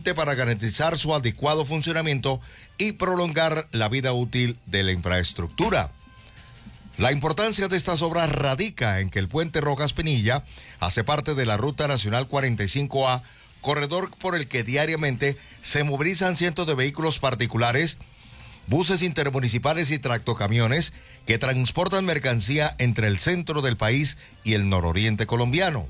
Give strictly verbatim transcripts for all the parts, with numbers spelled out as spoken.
importante para garantizar su adecuado funcionamiento y prolongar la vida útil de la infraestructura. La importancia de estas obras radica en que el puente Rojas Pinilla hace parte de la Ruta Nacional cuarenta y cinco A, corredor por el que diariamente se movilizan cientos de vehículos particulares, buses intermunicipales y tractocamiones que transportan mercancía entre el centro del país y el nororiente colombiano.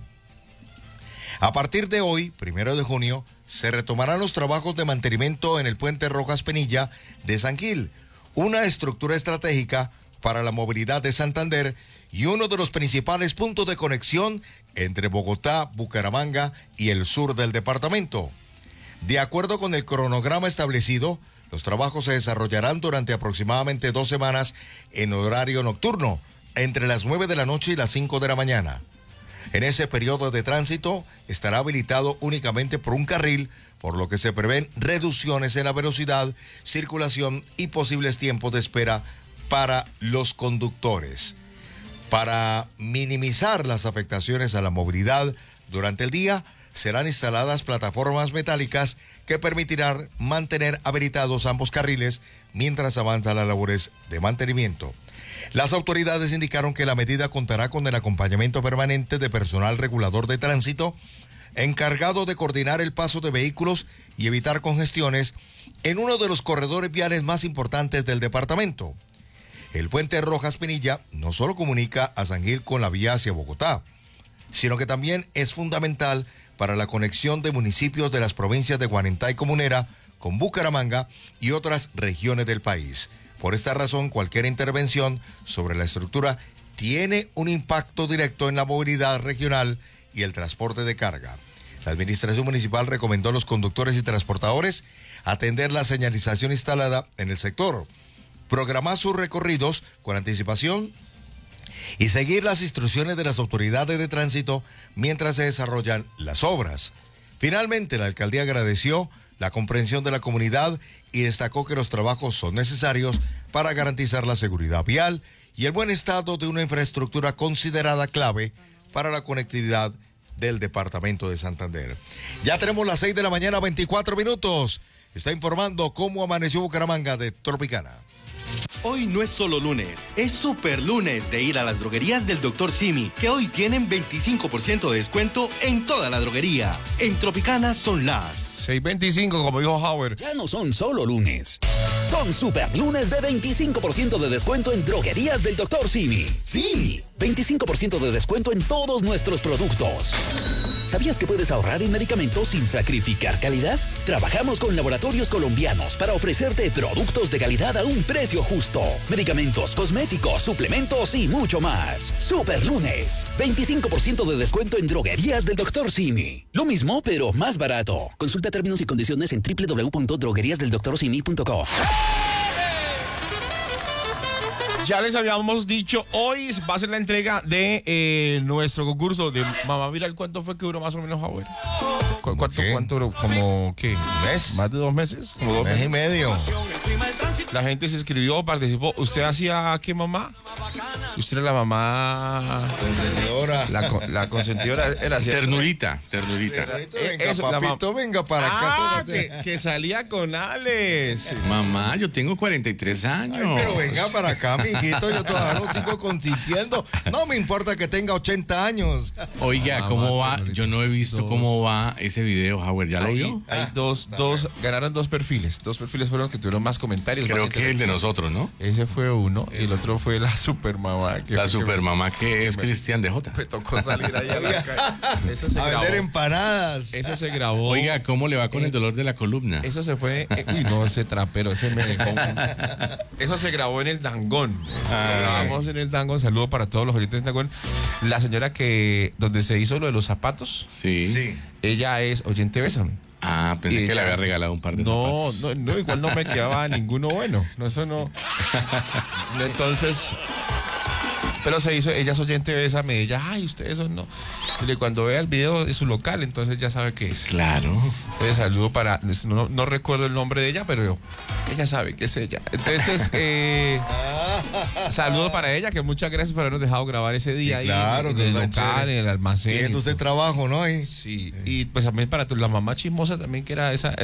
A partir de hoy, primero de junio, se retomarán los trabajos de mantenimiento en el puente Rojas Pinilla de San Gil, una estructura estratégica para la movilidad de Santander y uno de los principales puntos de conexión entre Bogotá, Bucaramanga y el sur del departamento. De acuerdo con el cronograma establecido, los trabajos se desarrollarán durante aproximadamente dos semanas en horario nocturno, entre las nueve de la noche y las cinco de la mañana. En ese periodo de tránsito estará habilitado únicamente por un carril, por lo que se prevén reducciones en la velocidad, circulación y posibles tiempos de espera para los conductores. Para minimizar las afectaciones a la movilidad durante el día, serán instaladas plataformas metálicas que permitirán mantener habilitados ambos carriles mientras avanzan las labores de mantenimiento. Las autoridades indicaron que la medida contará con el acompañamiento permanente de personal regulador de tránsito, encargado de coordinar el paso de vehículos y evitar congestiones en uno de los corredores viales más importantes del departamento. El puente Rojas Pinilla no solo comunica a San Gil con la vía hacia Bogotá, sino que también es fundamental para la conexión de municipios de las provincias de Guarentá y Comunera con Bucaramanga y otras regiones del país. Por esta razón, cualquier intervención sobre la estructura tiene un impacto directo en la movilidad regional y el transporte de carga. La administración municipal recomendó a los conductores y transportadores atender la señalización instalada en el sector, programar sus recorridos con anticipación y seguir las instrucciones de las autoridades de tránsito mientras se desarrollan las obras. Finalmente, la alcaldía agradeció la comprensión de la comunidad y destacó que los trabajos son necesarios para garantizar la seguridad vial y el buen estado de una infraestructura considerada clave para la conectividad del departamento de Santander. Ya tenemos las seis de la mañana, veinticuatro minutos. Está informando cómo amaneció Bucaramanga de Tropicana. Hoy no es solo lunes, es super lunes de ir a las droguerías del doctor Simi, que hoy tienen veinticinco por ciento de descuento en toda la droguería. En Tropicana son las seis veinticinco, como dijo Howard. Ya no son solo lunes. Son super lunes de veinticinco por ciento de descuento en droguerías del doctor Simi. Sí, veinticinco por ciento de descuento en todos nuestros productos. ¿Sabías que puedes ahorrar en medicamentos sin sacrificar calidad? Trabajamos con laboratorios colombianos para ofrecerte productos de calidad a un precio justo. Medicamentos, cosméticos, suplementos y mucho más. Super lunes. veinticinco por ciento de descuento en droguerías del doctor Simi. Lo mismo, pero más barato. Consulta términos y condiciones en doble u doble u doble u punto droguerías del doctor simi punto com. Ya les habíamos dicho, hoy va a ser la entrega de eh, nuestro concurso de Mamá Viral. ¿Cuánto fue que duró más o menos, Howard? ¿Cu ¿Cuánto, ¿Cuánto duró? ¿Como qué? ¿Un mes? ¿Más de dos meses? ¿Como dos mes y medio? La gente se inscribió, participó. ¿Usted hacía qué, mamá? Usted era la mamá... Consentidora. La, la consentidora era así. Ternurita, ternurita. Ternurita, venga, eso, papito, venga para ah, acá. Que, que salía con Alex. Mamá, yo tengo cuarenta y tres años. Ay, pero venga para acá, mijito, yo todavía lo sigo consintiendo. No me importa que tenga ochenta años. Oiga, mamá, ¿cómo va? Yo no he visto dos. cómo va ese video, Howard. ¿Ya lo hay, vio? Hay dos, dos, ganaron dos perfiles. Dos perfiles fueron los que tuvieron más comentarios. Creo más que el de nosotros, ¿no? Ese fue uno y el otro fue la supermamá. Que la supermamá que, que es Cristian de Jota. Me tocó salir ahí a la calle. Eso se a grabó. vender empanadas. Eso se grabó. Oiga, ¿cómo le va con eh, el dolor de la columna? Eso se fue. Eh, uy, no, ese trapero, ese me dejó. Eso se grabó en el Dangón. Ah, grabamos en el Dangón. Saludo para todos los oyentes del Dangón. La señora que, donde se hizo lo de los zapatos. Sí. Sí. Ella es oyente Bésame. Ah, pensé ella, que le había regalado un par de no, zapatos. No, no, igual no me quedaba ninguno bueno. No, eso no. Entonces. Pero se hizo, ella es oyente Bésame, ella, ay, ustedes son no. Y cuando vea el video de su local, entonces ya sabe qué es. Claro. Entonces saludo para, no, no recuerdo el nombre de ella, pero yo, ella sabe que es ella. Entonces, eh, saludo para ella, que muchas gracias por habernos dejado grabar ese día. Sí, claro, ahí, que en el local, en el almacén. Pidiendo usted trabajo, ¿no? Y, sí, y pues también para tu, la mamá chismosa también, que era esa.